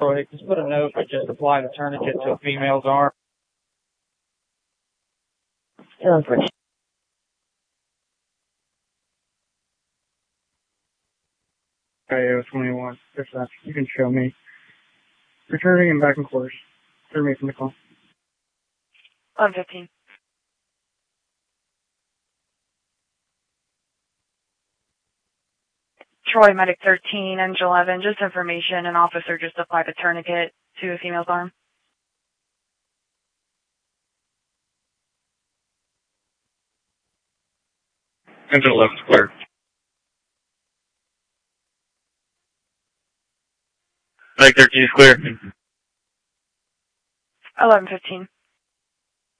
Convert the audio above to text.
Troy, just put a note that just apply the tourniquet to a female's arm. Okay, it was 21. You can show me. Returning and back in course. Turn me from the call. 11:15. Troy, Medic 13, Engine 11, just information. An officer just applied a tourniquet to a female's arm. Engine 11 clear. Medic 13 is clear. 11:15.